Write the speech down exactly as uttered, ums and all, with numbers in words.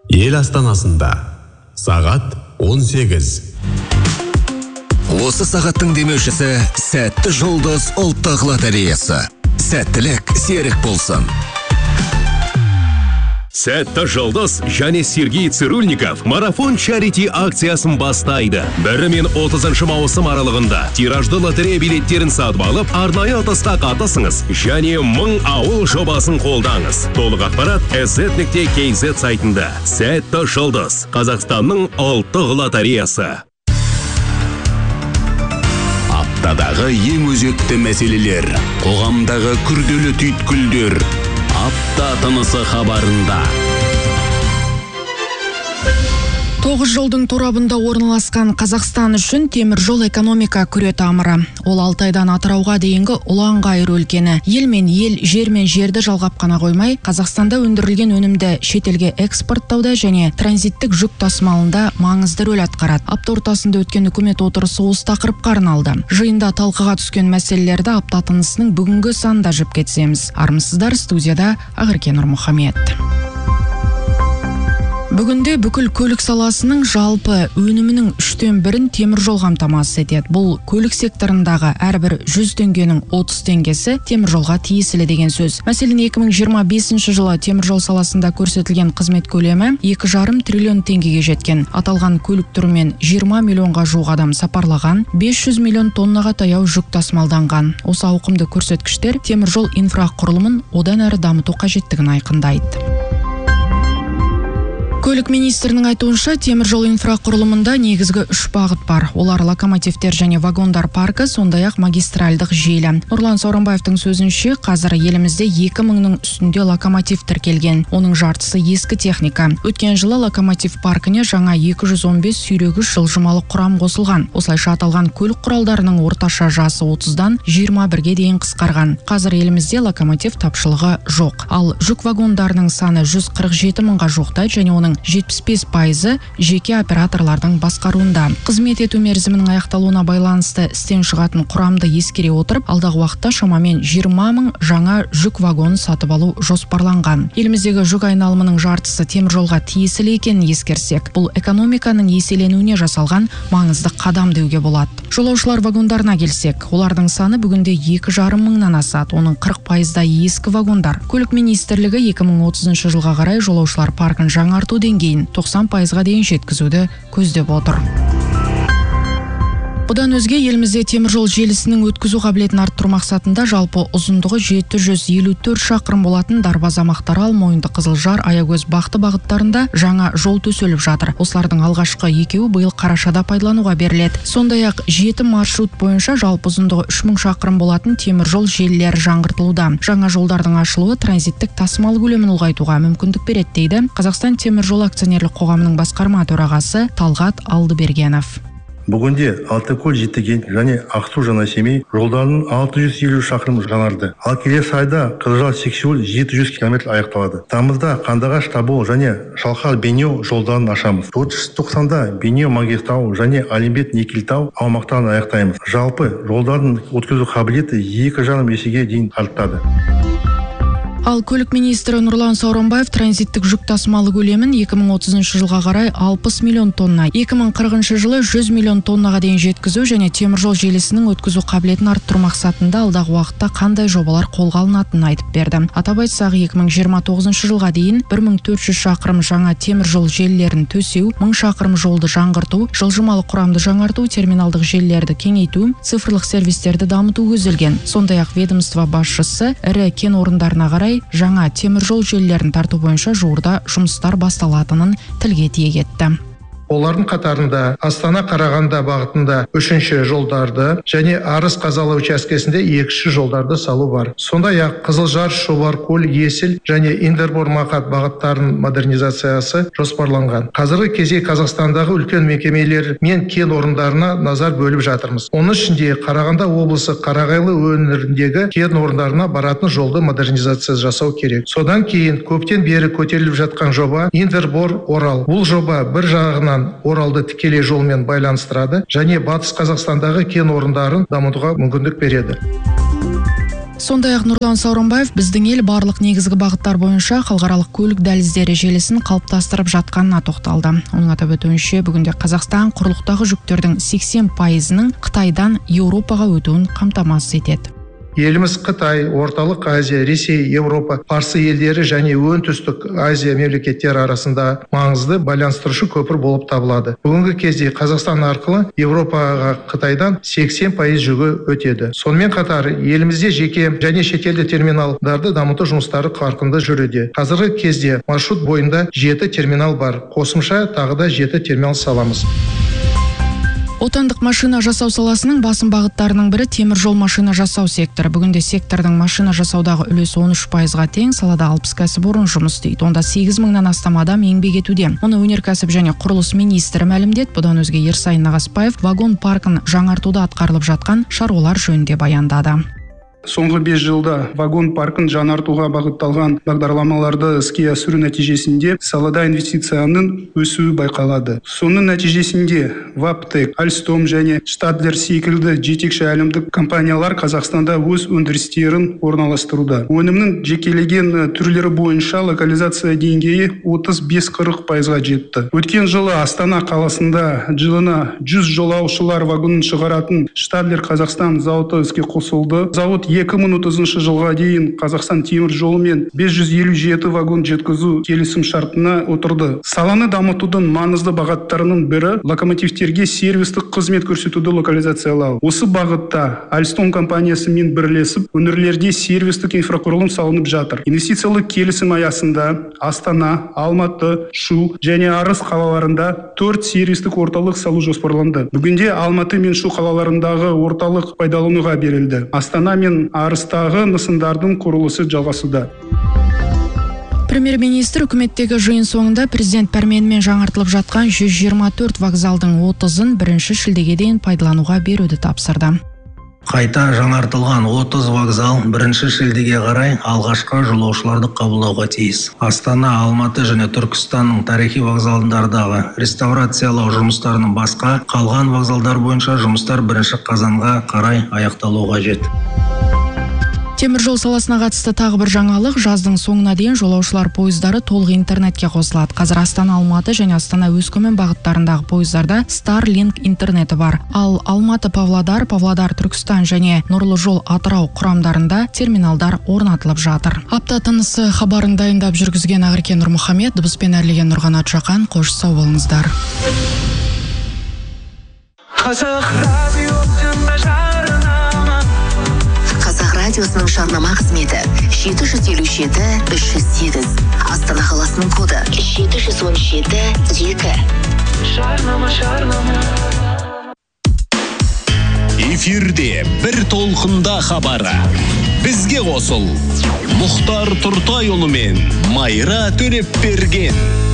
Ел астанасында сағат он сегіз. Осы сағаттың демеушісі Сәтті жұлдыз ұлттық лотереясы. Сәттілік серік болсын. Сәтті жұлдыз және Сергей Цирульников марафон чарити акциясын бастайды. Бірі мен отызыншы маусым аралығында тиражды лотерея билеттерін сатып алып, арнайы ұтысқа қатысыңыз және мың ауыл жобасын қолдаңыз. Толық ақпарат эс-зет нүкте кей зет сайтында. Сәтті жұлдыз, Қазақстанның ұлттық лотереясы. Аптадағы ең өзекті мәселелер, қоғамдағы күрделі түйткілдер. Апта тынысы хабарында. Тоғыз жылдың торабында орналасқан Қазақстан үшін темір жол экономика күре тамыры. Ол Алтайдан Атырауға дейінгі ұлан-ғайыр өлкені. Ел мен ел, жер мен жерді жалғап қана қоймай, Қазақстанда өндірілген өнімді шетелге экспорттауда және транзиттік жүк тасымалында маңызды рөл атқарады. Апта ортасында өткен үкімет отырысы осы тақырыпқа арналды. Жиында талқыға түскен мәселелерді апта тынысының бүгінгі санында жіп кетсеміз. Армысыздар, студияда Ақерке Нұрмұхамед. Бүгінде бүкіл көлік саласының жалпы өнімінің үштен бірін темір жол қамтамасыз етеді. Бұл көлік секторындағы әрбір жүз теңгенің отыз теңгесі темір жолға тиесілі деген сөз. Мәселен, екі мың жиырма бесінші жылы темір жол саласында көрсетілген қызмет көлемі екі жарым триллион теңгеге жеткен. Аталған көлік түрімен жиырма миллионға жуық адам сапарлаған, бес жүз миллион тоннаға таяу жүк тасымалданған. Осы ауқымды көрсеткіштер темір жол инфрақұрылымын одан әрі дамыту қажеттігін айқындайды. Көлік министрінің айтуынша, темір жол инфрақұрылымында негізгі үш бағыт бар. Олар локомотивтер және вагондар паркі, сондай-ақ магистральдық желі. Нұрлан Сауранбаевтың сөзінше, қазір елімізде екі мыңның үстінде локомотив тіркелген. Оның жартысы ескі техника. Өткен жылы локомотив паркіне жаңа екі жүз он бес сүйрегіш жылжымалы құрам қосылған. Осылайша аталған көлік құралдарының орташа жасы отыздан жиырма бірге дейін қысқарған. Қазір елімізде локомотив тапшылығы жоқ. Ал жүк вагондарының саны жүз қырық жеті мыңға жуықтайды және оның жетпіс бес пайызы жеке операторлардың басқаруында. Қызмет ету мерзімінің аяқталуына байланысты істен шығатын құрамды ескере отырып, алдағы уақытта шамамен жиырма мың жаңа жүк вагонын сатып алу жоспарланған. Еліміздегі жүк айналымының жартысы темір жолға тиесілі екенін ескерсек, бұл экономиканың еселенуіне жасалған маңызды қадам деуге болады. Жолаушылар вагондарына келсек, олардың саны бүгінде екі жарым мыңнан асады. Оның қырық пайызда ескі вагондар. Көлік министрлігі екі мың отызыншы жылға қарай жолаушылар паркін жаңарту деңгейін тоқсан пайызға дейін жеткізуді көздеп отыр. Бұдан өзге, елімізде темір жол желісінің өткізу қабілетін арттыру мақсатында жалпы ұзындығы жеті жүз елу төрт шақырым болатын Дарбаза Мақтаарал, Мойынды Қызылжар, Аягөз Бақты бағыттарында жаңа жол төселіп жатыр. Осылардың алғашқы екеуі биыл қарашада пайдалануға беріледі. Сондай-ақ жеті маршрут бойынша жалпы ұзындығы үш мың шақырым болатын темір жол желілері жаңғыртылуда. Жаңа жолдардың ашылуы транзиттік тасымал көлемін ұлғайтуға мүмкіндік береді дейді Қазақстан темір жол акционерлік қоғамының басқарма төрағасы Талғат Алдыбергенов. Бүгінде Алтыкөл Жетіген және Ақсу Жаңа Семей жолдарының алты жүз елу шақырым жаңарды. Ал келесі айда Қызылжар Сексеуіл жеті жүз километр аяқталады. Тамызда Қандыағаш Тобол және Шалқар Бейнеу жолдарын ашамыз. төртінші тоқсанда Бейнеу Маңғыстау және Алимбет Некелтау аумақтарын аяқтаймыз. Жалпы жолдардың өткізу қабілеті екі жарым есеге дейін артады. Ал көлік министрі Нұрлан Сауранбаев транзиттік жүк тасымалы көлемін екі мың отызыншы жылға қарай алпыс миллион тонна, екі мың қырқыншы жылы жүз миллион тоннаға дейін жеткізу және темір жол желісінің өткізу қабілетін арттыру мақсатында алдағы уақытта қандай жобалар қолға алынатынын айтып берді. Атап айтсақ, екі мың жиырма тоғызыншы жылға дейін бір мың төрт жүз шақырым жаңа темір жол желілерін төсеу, мың шақырым жолды жаңғырту, жылжымалы құрамды жаңарту, терминалдық желілерді кеңейту, цифрлық сервистерді дамыту көзделген. Сондай-ақ ведомство басшысы ірі кен орындарына қарай жаңа темір жол желілерін тарту бойынша жуырда жұмыстар басталатынын тілге тиек етті. Олардың қатарында Астана Қарағанды бағытында үшінші жолдарды және Арыс Қазалы учаскесінде екінші жолдарды салу бар. Сондай-ақ Қызылжар, Шұбаркөл, Есіл және Индербор Мақат бағыттарының модернизациясы жоспарланған. Қазіргі кезде Қазақстандағы үлкен мекемелер мен кен орындарына назар бөліп жатырмыз. Оның ішінде Қарағанды облысы Қарағайлы өңіріндегі кен орындарына баратын жолды модернизация жасау керек. Содан кейін көптен бері көтеріліп жатқан жоба Индербор Орал. Бұл жоба бір жағынан Оралды тікелей жолмен байланыстырады және Батыс Қазақстандағы кен орындарын дамытуға мүмкіндік береді. Сондай-ақ Нұрлан Сауранбаев біздің ел барлық негізгі бағыттар бойынша халықаралық көлік дәліздері желісін қалыптастырып жатқанына тоқталды. Оның атап өтуінше, бүгінде Қазақстан құрлықтағы жүктердің сексен пайызының Қытайдан Еуропаға өтуін қамтамасыз етеді. Еліміз Қытай, Орталық Азия, Ресей, Еуропа, Парсы елдері және оңтүстік Азия мемлекеттері арасында маңызды байланыстырушы көпір болып табылады. Бүгінгі кезде Қазақстан арқылы Еуропаға Қытайдан сексен пайыз жүгі өтеді. Сонымен қатар елімізде жеке және шетелді терминалдарды дамыту жұмыстары қарқынды жүруде. Қазіргі кезде маршрут бойында жеті терминал бар. Қосымша тағы да жеті терминал саламыз. Отандық машина жасау саласының басым бағыттарының бірі темір жол машина жасау секторы. Бүгінде сектордың машина жасаудағы үлесі он үш пайызға тең, салада алпыс кәсіпорын жұмыс істейді. Онда сегіз мыңнан астам адам еңбек етуде. Мұны өнеркәсіп және құрылыс министрі мәлімдеді. Бұдан өзге Ерсайын Нағаспаев вагон паркін жаңартуда атқарылып жатқан шаруалар жөнінде баяндады. Соңғы бес жылда вагон паркын жаңартуға бағытталған бағдарламаларды іске асыру нәтижесінде салада инвестицияның өсуі байқалады. Соның нәтижесінде Ваптек, Альстом және Штадлер секілді жетекші әлемдік компаниялар Қазақстанда өз өндірістерін орналастыруда. Өнімнің жекелеген түрлері бойынша локализация деңгейі отыз бес қырық пайызға жетті. Өткен жылы Астана қаласында жылына жүз жолаушылар вагонын шығаратын Штадлер Қазақстан зауыты іске қосылды. Зауыт екі мың отызыншы жылға дейін Қазақстан темір жолымен бес жүз елу жеті вагон жеткізу келісім шартына отырды. Саланы дамытудың маңызды бағыттарының бірі локомотивтерге сервистік қызмет көрсетуді локализациялау. Осы бағытта Альстом компаниясымен бірлесіп, өңірлерде сервистік инфрақұрылым салынып жатыр. Инвестициялық келісім аясында Астана, Алматы, Шу және Арыс қалаларында төрт сервистік орталық салу жоспарланды. Бүгінде Алматы мен Шу қалаларындағы орталық пайдалануға берілді. Астана мен Арыстағы нысандардың құрылысы жалғасуда. Премьер-министр үкіметтегі жиын соңында президент пәрменімен жаңартылып жатқан жүз жиырма төрт вокзалдың отызын бірінші шілдеге дейін пайдалануға беруді тапсырды. Қайта жаңартылған отыз вокзал бірінші шілдеге қарай алғашқы жолаушыларды қабылдауға тиіс. Астана, Алматы және Түркістанның тарихи вокзалдардағы реставрациялау жұмыстарының басқа қалған вокзалдар бойынша жұмыстар бірінші қазанға қарай аяқталуға қажет. Темір жол саласына қатысты тағы бір жаңалық, жаздың соңына дейін жолаушылар пойыздары толық интернетке қосылады. Қазір Астана, Алматы және Астана Өскемен бағыттарындағы пойыздарда Starlink интернеті бар. Ал Алматы, Павлодар, Павлодар, Түркістан және Нұрлы жол Атырау құрамдарында терминалдар орнатылып жатыр. Апта тынысы хабарын дайындап жүргізген Ақерке Нұрмұхамед, дыбыспен әрлеген Нұрғанат Жақан, қош сау болыңыздар. Радиосының жарнама қызметі жеті жүз елу жеті үш жүз сегіз. Астана қаласының коды жеті жүз он жеті екі. Жарнама, жарнама. Эфирде бір толқында хабары. Бізге қосыл. Мұхтар Тұртайұлы мен Майра Төлепберген.